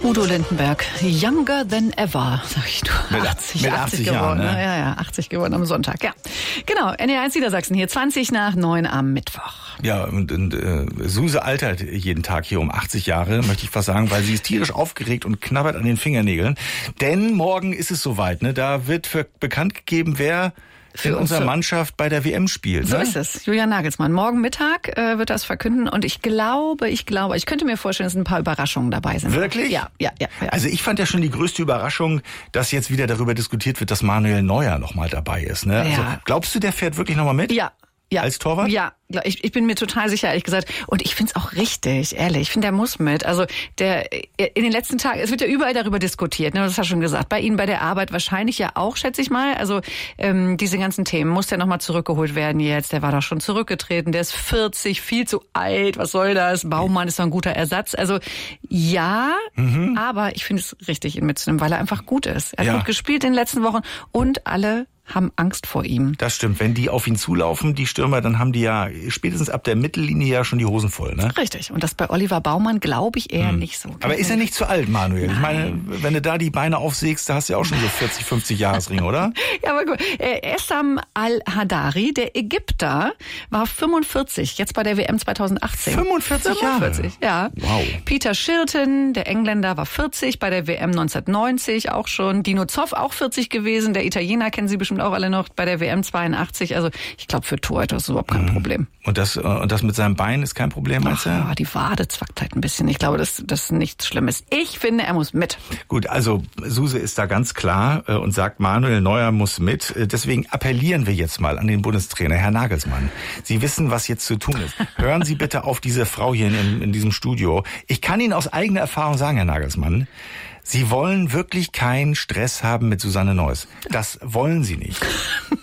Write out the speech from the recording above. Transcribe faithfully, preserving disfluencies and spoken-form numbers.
Udo Lindenberg, younger than ever, sag ich nur. Mit achtzig, mit achtzig, achtzig geworden. Jahren, ne? Ja, ja, achtzig geworden am Sonntag, ja. Genau, N D R eins Niedersachsen hier, zwanzig nach neun am Mittwoch. Ja, und, und äh, Suse altert jeden Tag hier um achtzig Jahre, möchte ich fast sagen, weil sie ist tierisch aufgeregt und knabbert an den Fingernägeln. Denn morgen ist es soweit, ne? Da wird für bekannt gegeben, wer Für in uns unserer so- Mannschaft bei der W M spielt. So Ne? ist es. Julian Nagelsmann. Morgen Mittag äh, wird das verkünden und ich glaube, ich glaube, ich könnte mir vorstellen, dass ein paar Überraschungen dabei sind. Wirklich? Ja, ja, ja. ja. Also ich fand ja schon die größte Überraschung, dass jetzt wieder darüber diskutiert wird, dass Manuel Neuer nochmal dabei ist. Ne? Also, Ja. glaubst du, der fährt wirklich nochmal mit? Ja. Ja. Als Torwart? Ja, ich, ich bin mir total sicher, ehrlich gesagt. Und ich finde es auch richtig, ehrlich. Ich finde, der muss mit. Also der in den letzten Tagen, es wird ja überall darüber diskutiert, ne? Das hast du schon gesagt. Bei Ihnen bei der Arbeit wahrscheinlich ja auch, schätze ich mal. Also ähm, diese ganzen Themen, muss der nochmal zurückgeholt werden jetzt? Der war doch schon zurückgetreten, der ist vierzig, viel zu alt, was soll das? Baumann ist doch ein guter Ersatz. Also ja, mhm. aber ich finde es richtig, ihn mitzunehmen, weil er einfach gut ist. Er hat Ja. gut gespielt in den letzten Wochen und alle haben Angst vor ihm. Das stimmt. Wenn die auf ihn zulaufen, die Stürmer, dann haben die ja spätestens ab der Mittellinie ja schon die Hosen voll, ne? Richtig. Und das bei Oliver Baumann glaube ich eher hm. nicht so. Aber ist er nicht zu alt, Manuel? Nein. Ich meine, wenn du da die Beine aufsägst, da hast du ja auch schon so vierzig, fünfzig Jahresringe, oder? Ja, aber gut. Äh, Essam Al-Hadari, der Ägypter, war fünfundvierzig, jetzt bei der W M zweitausendachtzehn. fünfundvierzig Jahre? fünfundvierzig, ja. Wow. Peter Shilton, der Engländer, war vierzig, bei der W M neunzehnhundertneunzig auch schon. Dino Zoff auch vierzig gewesen, der Italiener kennen Sie bestimmt auch alle noch, bei der W M zweiundachtzig. Also ich glaube, für Torhüter ist das überhaupt kein Mhm. Problem. Und das, und das mit seinem Bein ist kein Problem, meinst du? Ach, die Wade zwackt halt ein bisschen. Ich glaube, das, das ist nichts Schlimmes. Ich finde, er muss mit. Gut, also Suse ist da ganz klar äh, und sagt, Manuel Neuer muss mit. Äh, Deswegen appellieren wir jetzt mal an den Bundestrainer, Herr Nagelsmann. Sie wissen, was jetzt zu tun ist. Hören Sie bitte auf diese Frau hier in, in diesem Studio. Ich kann Ihnen aus eigener Erfahrung sagen, Herr Nagelsmann, Sie wollen wirklich keinen Stress haben mit Susanne Neuss. Das wollen Sie nicht.